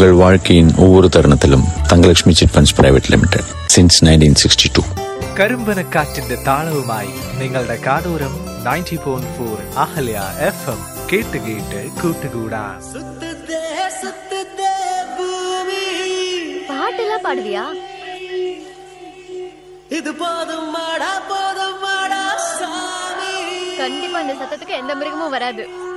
உங்கள் வாழ்க்கையின் ஒவ்வொரு தருணத்திலும் Thangalakshmi chit funds private limited since 1962. കരിമ്പന കാറ്റിന്റെ താളവുമായി നിങ്ങളുടെ കാതോരം 90.4 അഹല്യ FM കേട്ട് കേട്ട് കൂട്ടുകൂടാ. பாட்டெல்லாம் பாடுவியா? இது போதும் மாடா சாமி. கண்டிப்பா இந்த சத்தத்துக்கு எந்த மிருகமும் வராது.